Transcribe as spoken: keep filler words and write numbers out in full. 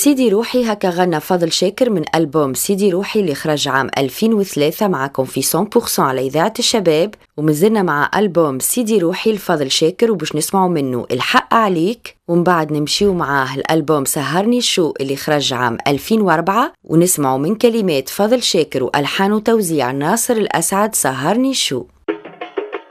سيدي روحي هكا غنى فضل شاكر من ألبوم سيدي روحي اللي خرج عام ألفين وثلاثة. معكم في مية بالمية على إذاعة الشباب، ومازلنا مع ألبوم سيدي روحي لفضل شاكر، وباش نسمعوا منه الحق عليك، ومن بعد نمشيو معاه الألبوم سهرني الشوق اللي خرج عام ألفين وأربعة، ونسمعوا من كلمات فضل شاكر وألحان وتوزيع ناصر الأسعد سهرني الشوق.